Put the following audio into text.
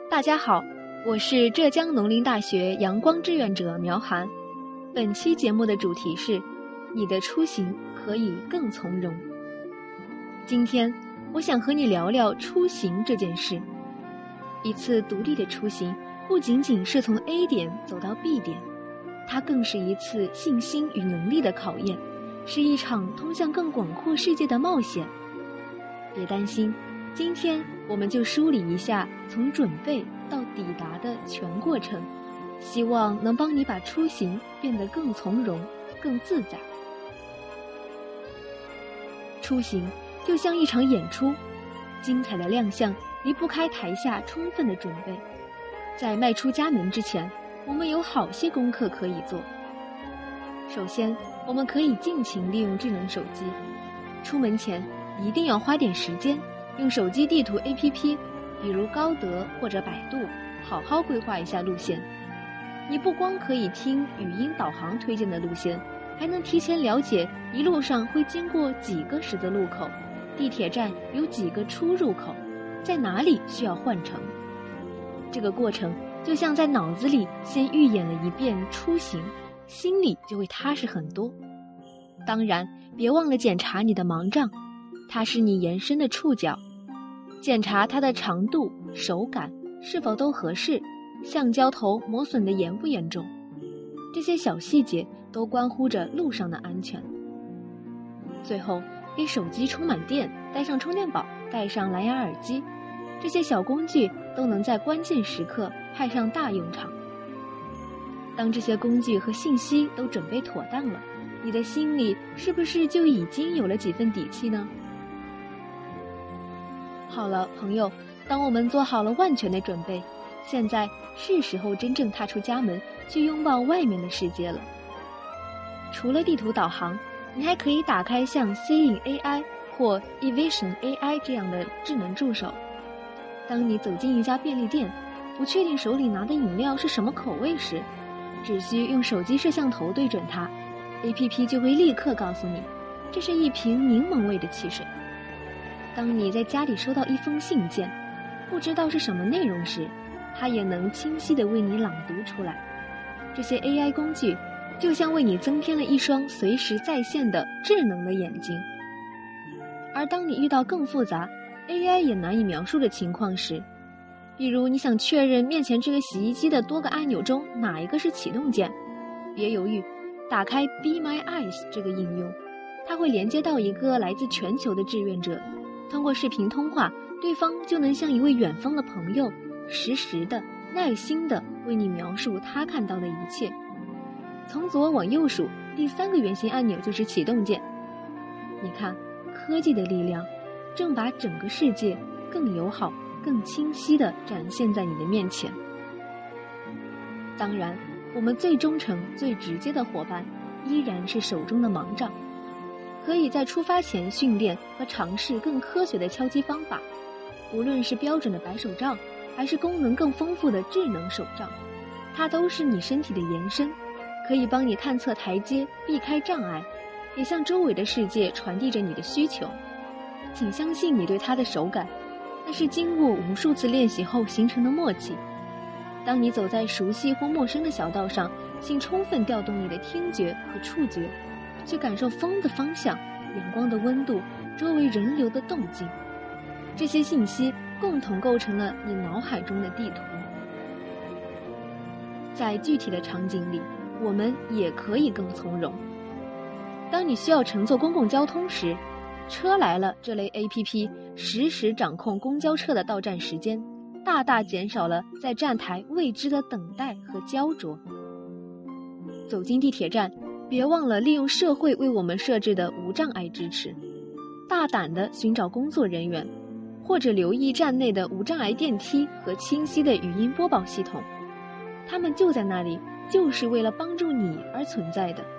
大家好，我是浙江农林大学阳光志愿者苗涵。本期节目的主题是你的出行可以更从容。今天我想和你聊聊出行这件事。一次独立的出行不仅仅是从 A 点走到 B 点，它更是一次信心与能力的考验，是一场通向更广阔世界的冒险。别担心，今天我们就梳理一下从准备到抵达的全过程，希望能帮你把出行变得更从容、更自在。出行就像一场演出，精彩的亮相离不开台下充分的准备。在迈出家门之前，我们有好些功课可以做。首先，我们可以尽情利用智能手机。出门前一定要花点时间，用手机地图 APP， 比如高德或者百度，好好规划一下路线。你不光可以听语音导航推荐的路线，还能提前了解一路上会经过几个十字路口，地铁站有几个出入口，在哪里需要换乘。这个过程就像在脑子里先预演了一遍出行，心里就会踏实很多。当然，别忘了检查你的盲杖，它是你延伸的触角，检查它的长度、手感是否都合适，橡胶头磨损的严不严重。这些小细节都关乎着路上的安全。最后，给手机充满电，带上充电宝，带上蓝牙耳机，这些小工具都能在关键时刻派上大用场。当这些工具和信息都准备妥当了，你的心里是不是就已经有了几分底气呢？好了，朋友，当我们做好了万全的准备，现在是时候真正踏出家门，去拥抱外面的世界了。除了地图导航，你还可以打开像 Seeing AI 或 eVision AI 这样的智能助手。当你走进一家便利店，不确定手里拿的饮料是什么口味时，只需用手机摄像头对准它， APP 就会立刻告诉你，这是一瓶柠檬味的汽水。当你在家里收到一封信件，不知道是什么内容时，它也能清晰地为你朗读出来。这些 AI 工具就像为你增添了一双随时在线的智能的眼睛。而当你遇到更复杂AI 也难以描述的情况时，比如你想确认面前这个洗衣机的多个按钮中哪一个是启动键，别犹豫，打开 Be My Eyes 这个应用，它会连接到一个来自全球的志愿者，通过视频通话，对方就能像一位远方的朋友，实时的、耐心的为你描述他看到的一切。从左往右数，第3个圆形按钮就是启动键。你看，科技的力量正把整个世界更友好、更清晰地展现在你的面前。当然，我们最忠诚、最直接的伙伴依然是手中的盲杖，可以在出发前训练和尝试更科学的敲击方法。无论是标准的白手杖，还是功能更丰富的智能手杖，它都是你身体的延伸，可以帮你探测台阶，避开障碍，也向周围的世界传递着你的需求。请相信你对它的手感，那是经过无数次练习后形成的默契。当你走在熟悉或陌生的小道上，请充分调动你的听觉和触觉，去感受风的方向、阳光的温度、周围人流的动静。这些信息共同构成了你脑海中的地图。在具体的场景里，我们也可以更从容。当你需要乘坐公共交通时，车来了这类 APP 实时掌控公交车的到站时间，大大减少了在站台未知的等待和焦灼。走进地铁站，别忘了利用社会为我们设置的无障碍支持，大胆地寻找工作人员，或者留意站内的无障碍电梯和清晰的语音播报系统。他们就在那里，就是为了帮助你而存在的。